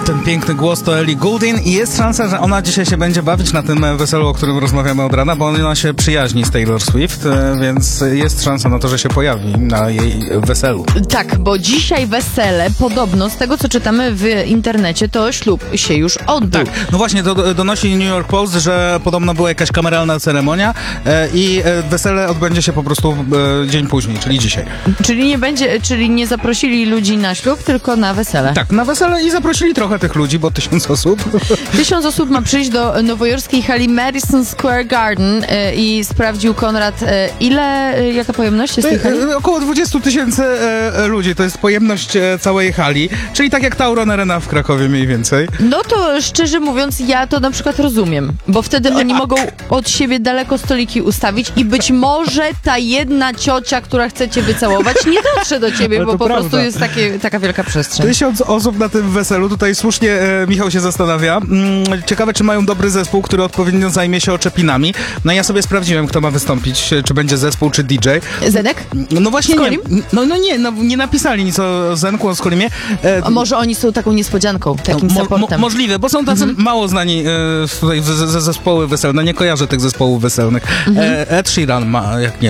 ten piękny głos to Ellie Goulding i jest szansa, że ona dzisiaj się będzie bawić na tym weselu, o którym rozmawiamy od rana, bo ona się przyjaźni z Taylor Swift, więc jest szansa na to, że się pojawi na jej weselu. Tak, bo dzisiaj wesele, podobno z tego, co czytamy w internecie, to ślub się już odbył. Tak, no właśnie, to donosi New York Post, że podobno była jakaś kameralna ceremonia i wesele odbędzie się po prostu dzień później, czyli dzisiaj. Czyli nie zaprosili ludzi na ślub, tylko na wesele. Tak, na wesele i zaprosili trochę tych ludzi, bo 1000 osób. 1000 osób ma przyjść do nowojorskiej hali Madison Square Garden i sprawdził Konrad, jaka pojemność jest tej hali? Około 20 000 ludzi, to jest pojemność całej hali, czyli tak jak Tauron Arena w Krakowie mniej więcej. No to szczerze mówiąc, ja to na przykład rozumiem, bo wtedy oni mogą od siebie daleko stoliki ustawić i być może ta jedna ciocia, która chce cię wycałować, nie dotrze do ciebie, bo po prostu jest taka wielka przestrzeń. 1000 osób na tym weselu, tutaj słusznie Michał się zastanawia. Ciekawe, czy mają dobry zespół, który odpowiednio zajmie się oczepinami. No ja sobie sprawdziłem, kto ma wystąpić, czy będzie zespół, czy DJ. Zenek? No właśnie Skolim? nie napisali nic o Zenku, o Skolimie. A może oni są taką niespodzianką, takim supportem. Możliwe, bo są tacy mało znani tutaj ze zespoły weselne. Nie kojarzę tych zespołów weselnych. Ed Sheeran ma, jak nie